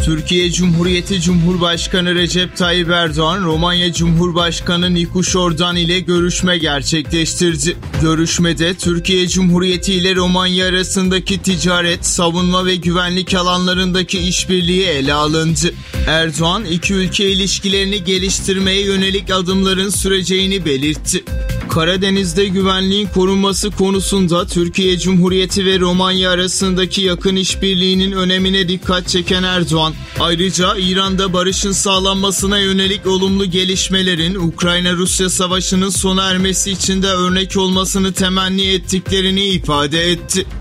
Türkiye Cumhuriyeti Cumhurbaşkanı Recep Tayyip Erdoğan, Romanya Cumhurbaşkanı Nicu Șordan ile görüşme gerçekleştirdi. Görüşmede Türkiye Cumhuriyeti ile Romanya arasındaki ticaret, savunma ve güvenlik alanlarındaki işbirliği ele alındı. Erdoğan, iki ülke ilişkilerini geliştirmeye yönelik adımların süreceğini belirtti. Karadeniz'de güvenliğin korunması konusunda Türkiye Cumhuriyeti ve Romanya arasındaki yakın işbirliğinin önemine dikkat çeken Erdoğan, ayrıca İran'da barışın sağlanmasına yönelik olumlu gelişmelerin Ukrayna-Rusya savaşının sona ermesi için de örnek olmasını temenni ettiklerini ifade etti.